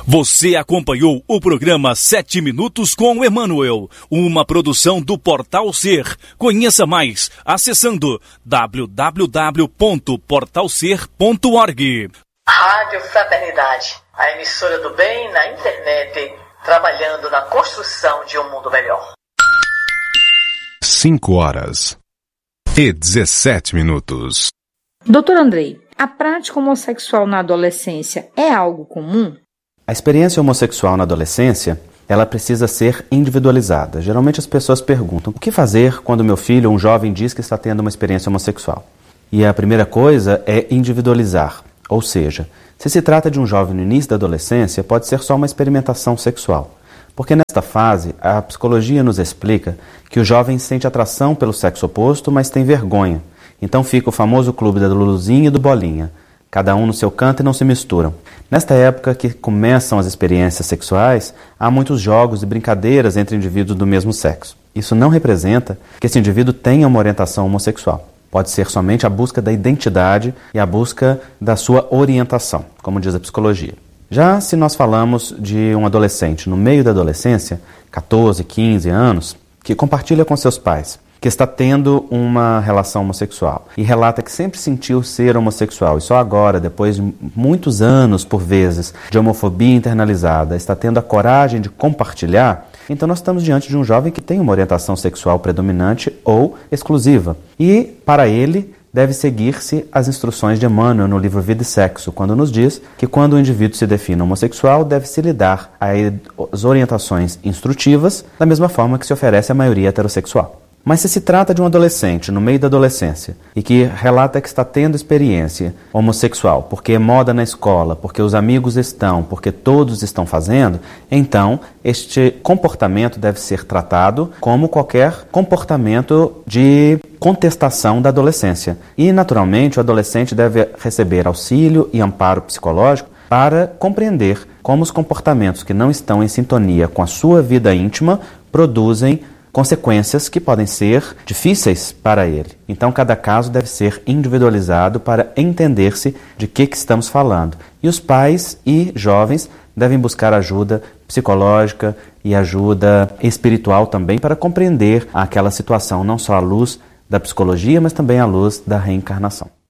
Você acompanhou o programa 7 Minutos com o Emanuel, uma produção do Portal Ser. Conheça mais acessando www.portalser.org. Rádio Fraternidade, a emissora do bem na internet, trabalhando na construção de um mundo melhor. 5h17. Doutor Andrei, a prática homossexual na adolescência é algo comum? A experiência homossexual na adolescência, ela precisa ser individualizada. Geralmente as pessoas perguntam, o que fazer quando meu filho ou um jovem diz que está tendo uma experiência homossexual? E a primeira coisa é individualizar, ou seja, se se trata de um jovem no início da adolescência, pode ser só uma experimentação sexual. Porque nesta fase, a psicologia nos explica que o jovem sente atração pelo sexo oposto, mas tem vergonha. Então fica o famoso clube da Luluzinha e do Bolinha. Cada um no seu canto e não se misturam. Nesta época que começam as experiências sexuais, há muitos jogos e brincadeiras entre indivíduos do mesmo sexo. Isso não representa que esse indivíduo tenha uma orientação homossexual. Pode ser somente a busca da identidade e a busca da sua orientação, como diz a psicologia. Já se nós falamos de um adolescente no meio da adolescência, 14, 15 anos, que compartilha com seus pais que está tendo uma relação homossexual e relata que sempre sentiu ser homossexual e só agora, depois de muitos anos, por vezes, de homofobia internalizada, está tendo a coragem de compartilhar, então nós estamos diante de um jovem que tem uma orientação sexual predominante ou exclusiva. E, para ele, deve seguir-se as instruções de Emmanuel no livro Vida e Sexo, quando nos diz que quando o indivíduo se define homossexual, deve-se lhe dar as orientações instrutivas da mesma forma que se oferece à maioria heterossexual. Mas se se trata de um adolescente no meio da adolescência e que relata que está tendo experiência homossexual porque é moda na escola, porque os amigos estão, porque todos estão fazendo, então este comportamento deve ser tratado como qualquer comportamento de contestação da adolescência. E, naturalmente, o adolescente deve receber auxílio e amparo psicológico para compreender como os comportamentos que não estão em sintonia com a sua vida íntima produzem consequências que podem ser difíceis para ele. Então, cada caso deve ser individualizado para entender-se de que estamos falando. E os pais e jovens devem buscar ajuda psicológica e ajuda espiritual também para compreender aquela situação, não só à luz da psicologia, mas também à luz da reencarnação.